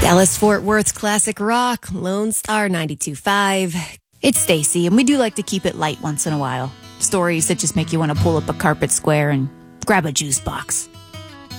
Dallas Fort Worth Classic Rock, Lone Star 92.5. It's Stacy, and we do like to keep it light once in a while. Stories that just make you want to pull up a carpet square and grab a juice box.